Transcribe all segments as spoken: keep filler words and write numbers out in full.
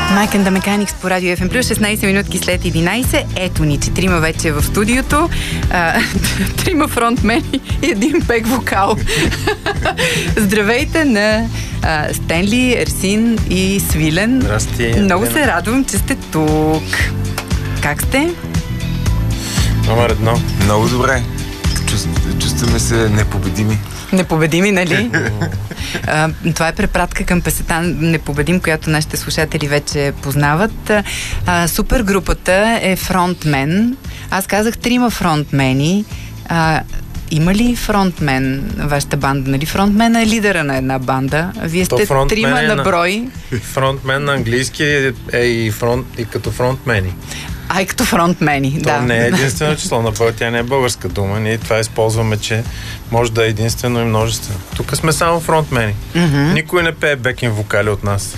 Mike and the Mechanics по Радио Еф Ем плюс, шестнайсет минутки след единайсет. Ето ни, четирима вече в студиото. А, трима фронтмени и един бек вокал. Здравейте на а, Стенли, Ерсин и Свилен. Здрасти. Много се радвам, че сте тук. Как сте? Номер едно. Много добре. Чувстваме се непобедими. Непобедими, нали? а, това е препратка към песента Непобедим, която нашите слушатели вече познават. А, супергрупата е фронтмен. Аз казах трима фронтмени. А, има ли фронтмен вашата банда? Нали фронтмен е лидера на една банда? Вие сте трима е на брой. Фронтмен на английски е, е и, фронт, и като фронтмени. А и като фронтмени, То да. не е единствено число на брой, тя не е българска дума. Ние това използваме, че може да е единствено и множествено. Тук сме само фронтмени. Mm-hmm. Никой не пее бекин вокали от нас.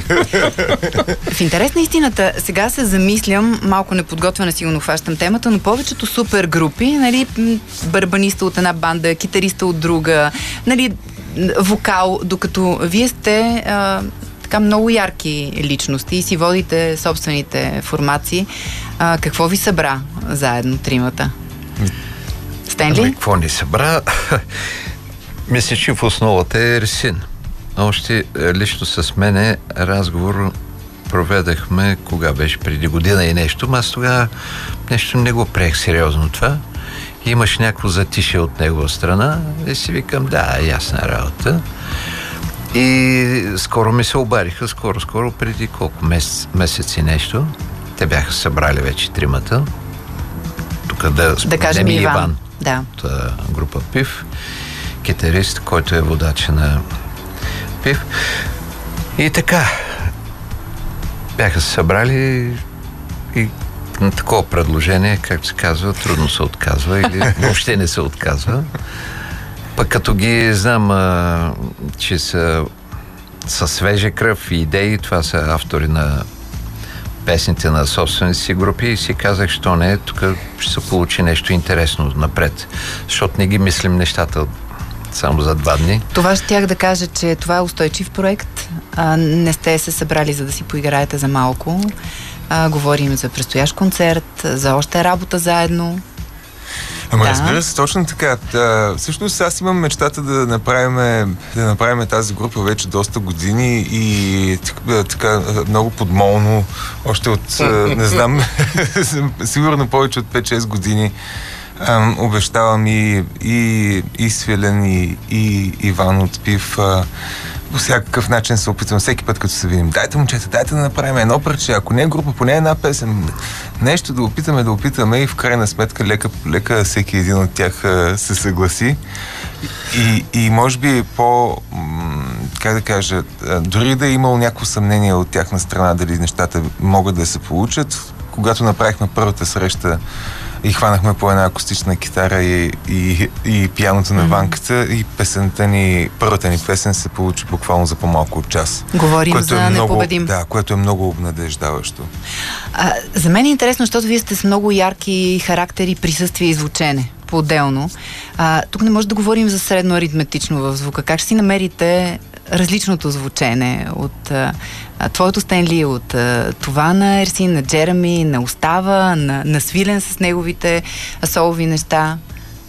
В интерес на истината, сега се замислям, малко неподготвена сигурно хващам темата, но повечето супергрупи, нали, барабаниста от една банда, китариста от друга, нали, вокал, докато вие сте а, така много ярки личности и си водите собствените формации. А, какво ви събра заедно тримата? Стенли? Ами, какво ни събра? Мисля, че в основата е Ерсин. Още лично с мене разговор проведахме, кога беше, преди година и нещо, аз тогава нещо не го приех сериозно това. Имаш някакво затишие от негова страна и си викам, да, ясна работа. И скоро ми се обадиха, скоро-скоро, преди колко месец, месеци нещо. Те бяха събрали вече тримата. Тук да, да кажем Иван. Иван да. От група Пив, китарист, който е водач на Пив. И така, бяха се събрали и на такова предложение, както се казва, трудно се отказва или въобще не се отказва. Пък като ги знам, а, че са със свежа кръв и идеи, това са автори на песните на собствените си групи и си казах, що не, тук ще се получи нещо интересно напред. Защото не ги мислим нещата само за два дни. Това щях да кажа, че това е устойчив проект. А, не сте се събрали, за да си поиграете за малко. А, говорим за предстоящ концерт, за още работа заедно. Ама да. Разбира се, точно така. Да, всъщност аз имам мечтата да направим, да направим тази група вече доста години и така много подмолно, още от, не знам, сигурно повече от пет-шест години ам, обещавам и, и, и Свилен, и, и Иван от Пив. А, по всякакъв начин се опитвам всеки път, като се видим. Дайте, момчета, дайте да направим едно парче, ако не е група, поне една песен. Нещо да опитаме, да опитаме и в крайна сметка лека, лека всеки един от тях а, се съгласи. И, и може би по, как да кажа, дори да е имало някакво съмнение от тяхна страна дали нещата могат да се получат, когато направихме първата среща и хванахме по една акустична китара и, и, и пианото на ванката и песента ни, първата ни песен се получи буквално за по-малко от час. Говорим за е много, Непобедим. Да, което е много обнадеждаващо. А, за мен е интересно, защото вие сте с много ярки характери, присъствие и звучене по-отделно. А, тук не може да говорим за средно аритметично в звука. Как ще си намерите различното звучене от а, твоето, Стенли, от а, това на Ерсин, на Джереми, на Остава, на, на Свилен с неговите солови неща?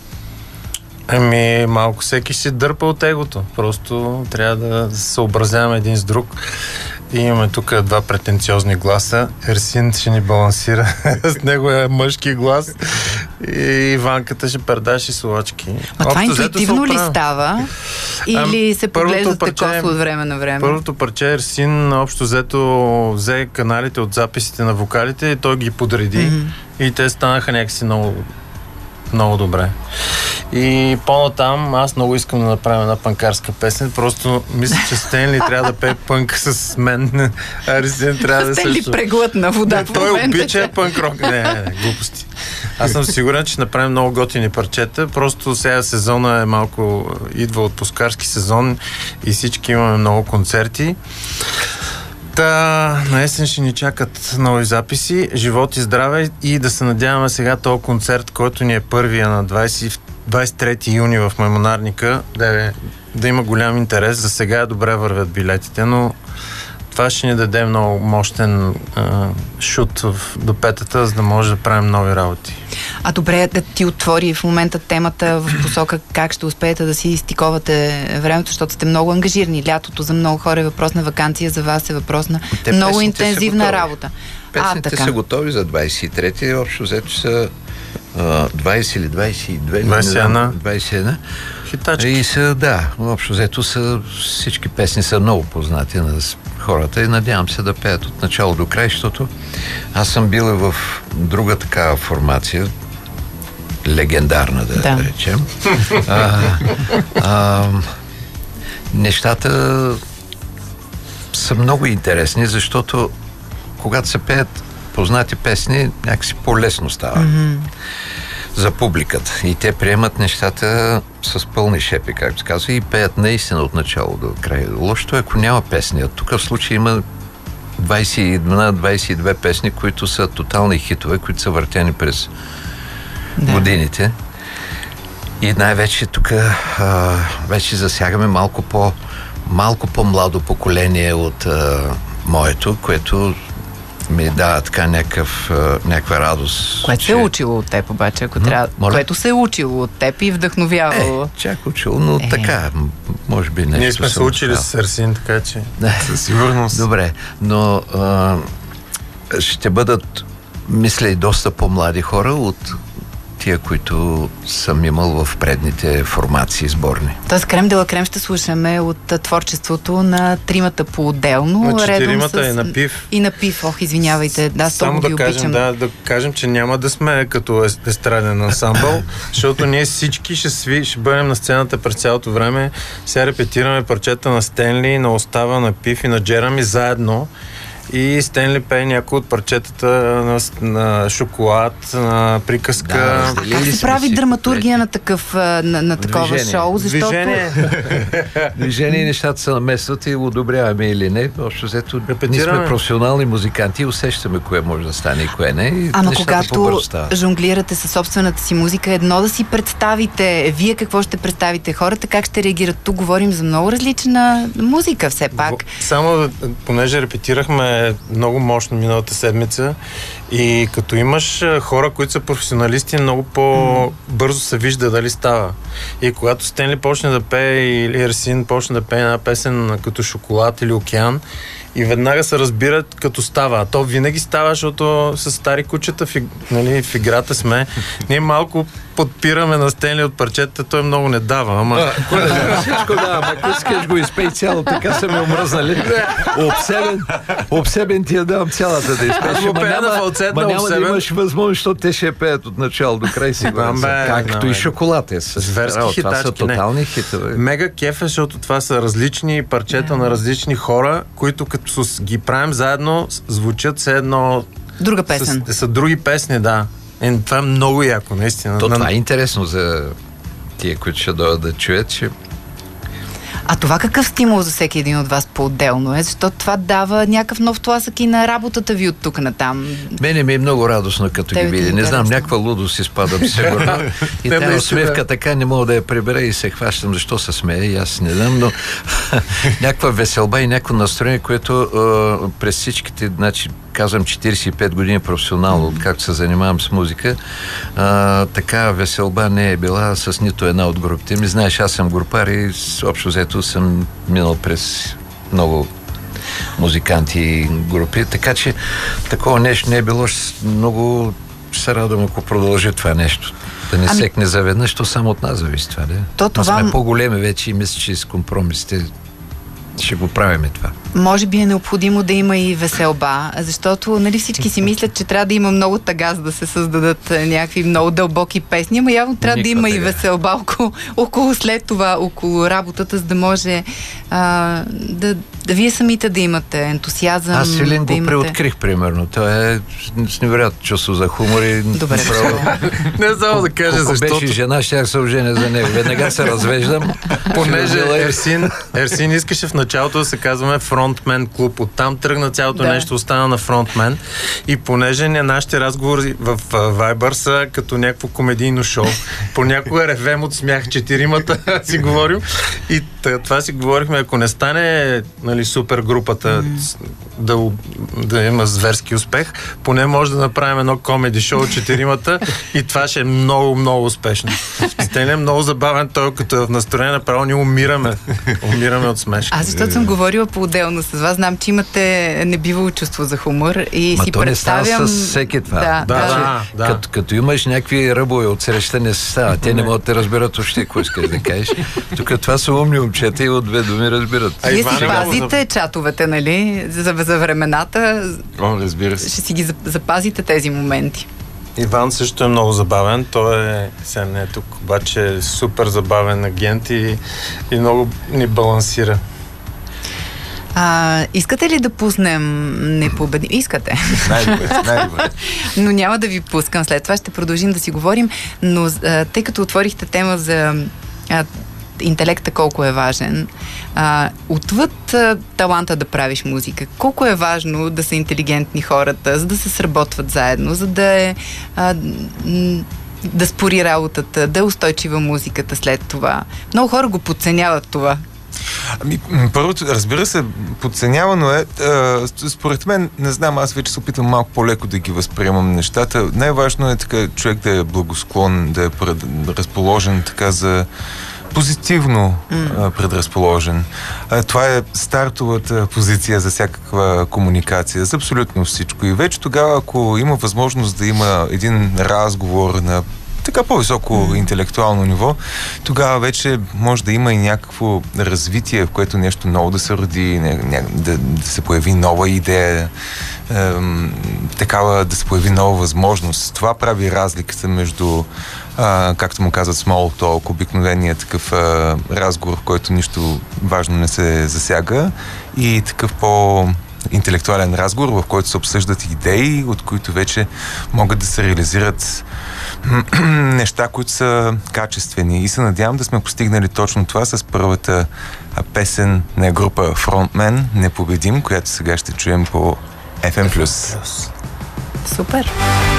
Ами, малко всеки си дърпа от егото. Просто трябва да се съобразяваме един с друг. И имаме тук два претенциозни гласа. Ерсин ще ни балансира с неговия мъжки глас и Иванката ще пердаш и словачки. А това интуитивно ли става? Или се поглеждате косо от време на време? Първото парче Ерсин общо взето взе каналите от записите на вокалите и той ги подреди. Mm-hmm. И те станаха някакси много много добре. И по-натам аз много искам да направя една панкарска песен. Просто мисля, че Стенли трябва да пее пънк с мен. Ерсин трябва да Стенли също. преглътна вода. Не, той обича пънк-рок. Не, не, не, глупости. Аз съм сигурен, че ще направим много готини парчета. Просто сега сезона е малко идва от пускарски сезон и всички имаме много концерти. Та, на есен ще ни чакат нови записи, живот и здраве и да се надяваме сега този концерт, който ни е първия на двайсет, двайсет и трети юни в Маймонарника, да, да има голям интерес. За сега добре вървят билетите, но това ще ни даде много мощен а, шут в, до петата, за да може да правим нови работи. А добре, да ти отвори в момента темата в посока как ще успеете да си стиковате времето, защото сте много ангажирани. Лятото за много хора е въпрос на ваканция, за вас е въпрос на Те много интензивна работа. Песните а, са готови за двайсет и трети, общо взето са а, двайсет или двайсет и две, двайсет и една. двайсет и една. Хитачки. И са, да, общо взето са, всички песни са много познати на хората и надявам се да пеят от начало до край, защото аз съм бил в друга такава формация, легендарна, да, да. да речем. А, а, нещата са много интересни, защото когато се пеят познати песни, някакси по-лесно става mm-hmm. за публиката. И те приемат нещата с пълни шепи, както се казва, и пеят наистина от начало до край. Лошото е, ако няма песни. Тук в случай има двайсет и една двайсет и две песни, които са тотални хитове, които са въртени през да. годините. И най-вече тук а, вече засягаме малко по малко по-младо поколение от а, моето, което ми дава така някакъв, някаква радост. Което че... се е учило от теб, обаче, ако М- трябва. моля? Което се е учило от теб и вдъхновявало. Е, чак учило, но е. така, може би нещо. Ние сме се учили с Ерсин, така че... Със сигурност. Добре, но а, ще бъдат, мисля, и доста по-млади хора от тия, които съм имал в предните формации сборни. Тоест Крем де ла Крем ще слушаме от творчеството на тримата по-отделно. На четиримата с... и на Пив. И на Пив, ох, извинявайте. Да, само да кажем, да, да кажем, че няма да сме като естраден ансамбъл, защото ние всички ще, сви, ще бъдем на сцената през цялото време. Сега репетираме парчета на Стенли, на Остава, на Пив и на Джерами заедно. И Стенли пее някои от парчетата на, на Шоколад, на Приказка. Да, а как се прави драматургия на такъв, на, на такова Движение. шоу? Защото... Движение. Движение и нещата се наместват и одобряваме или не. Общо взето, ние сме професионални музиканти и усещаме кое може да стане и кое не. И ама когато жонглирате със собствената си музика, едно да си представите вие какво ще представите хората, как ще реагират. Тук говорим за много различна музика все пак. Само понеже репетирахме много мощно миналата седмица и като имаш хора, които са професионалисти, много по-бързо се вижда дали става. И когато Стенли почне да пее или Ерсин почне да пее една песен като Шоколад или Океан, и веднага се разбират като става. А то винаги става, защото с стари кучета в, нали, в играта сме. Ние малко подпираме на Стенли от парчета, той много не дава. Ама... А, кой да дава? Всичко дава, ама ако искаш го изпей цяло, така са ме омръзнали. Обсебен, обсебен ти я давам цялата да изпееш. Ма няма, ма няма да имаш възможност, защото те ще пеят от начало до край сигурно. Както и Шоколад е. Зверски хитачки. Това са тотални хитове. Мега кеф е, защото това са различни парчета на различни хора, които като ги правим заедно, звучат все едно... Друга песен. Са, са други песни, да. Е, това е много яко, наистина. То, това е интересно за тия, които ще дойдат да чуят, че... А това какъв стимул за всеки един от вас по-отделно е? Защото това дава някакъв нов тласък и на работата ви от тук натам. Мене ми е много радостно, като Те ги видя. Не знам, някаква лудост изпадам сигурно. И тази усмивка така не мога да я прибера и се хващам защо се смея. И аз не знам, но някаква веселба и някакво настроение, което а, през всичките, значи, казвам четирийсет и пет години професионално, откакто се занимавам с музика, а, така веселба не е била с нито една от групите ми. Знаеш, аз съм групар и общо взето съм минал през много музиканти и групи, така че такова нещо не е било. Много се радвам, ако продължи това нещо. Да не ами... секне заведнъж, то само от нас зависи това. Да? То, това... сме по-големи вече и мисля, че с компромисите ще го правим това. Може би е необходимо да има и веселба, защото нали, всички си мислят, че трябва да има много тага, за да се създадат някакви много дълбоки песни, но явно трябва Никва да има тага. И веселба около, около след това, около работата, за да може а, да, да вие самите да имате ентусиазъм. Аз Свилин да го имате... преоткрих, примерно. Той е с невероятно чувство за хумор и... Добре, не само да кажа, защото... Ако беше жена, щях се оженя за него. Веднага се развеждам. Понеже Ерсин, Ерсин искаше в началото да се казваме From фронтмен клуб. Оттам тръгна цялото Да. нещо, остана на фронтмен. И понеже не, нашите разговори в Viber са като някакво комедийно шоу, понякога ревем от смях, четиримата си говорим. И това си говорихме, ако не стане, нали, супер групата mm. да, да има зверски успех, поне може да направим едно комеди шоу от четиримата и това ще е много, много успешно. Стене е много забавен, той като в настроение направо ни умираме. Умираме от смешка. Аз защото съм говорила по-отделно с вас, знам, че имате небивало чувство за хумор и Ма си то представям... не става с всеки това. Да, Да, да. да, да. Като, като имаш някакви ръбове от среща, не се става. Те не могат да разберат още какво искаш да кажеш. Тук това са умни момчета и от две думи разбират. А Вие Иван си е много пазите чатовете, нали? За, за времената О, разбира се. ще си ги запазите тези моменти. Иван също е много забавен. Той е, сега не е тук, обаче е супер забавен агент и, и много ни балансира. А, искате ли да пуснем Непобедим? Искате. Най-добре, най-добре. Но няма да ви пускам. След това ще продължим да си говорим. Но а, тъй като отворихте тема за а, интелекта колко е важен, а, отвъд а, таланта да правиш музика, колко е важно да са интелигентни хората, за да се сработват заедно, за да е а, м- да спори работата, да е устойчива музиката след това. Много хора го подценяват това. Ами, първото, разбира се, подценявано е. А, според мен, не знам, аз вече се опитам малко по-леко да ги възприемам нещата. Най-важно е така човек да е благосклонен, да е пред, разположен така за позитивно mm. а, предразположен. А, това е стартовата позиция за всякаква комуникация, за абсолютно всичко. И вече тогава, ако има възможност да има един разговор на така по-високо mm. интелектуално ниво, тогава вече може да има и някакво развитие, в което нещо ново да се роди, не, не, да, да се появи нова идея, е, такава да се появи нова възможност. Това прави разликата между, а, както му казват, small talk, обикновения такъв а, разговор, в който нищо важно не се засяга, и такъв по- интелектуален разговор, в който се обсъждат идеи, от които вече могат да се реализират неща, които са качествени. И се надявам да сме постигнали точно това с първата песен на група Frontman "Непобедим", която сега ще чуем по еф ем плюс. Супер!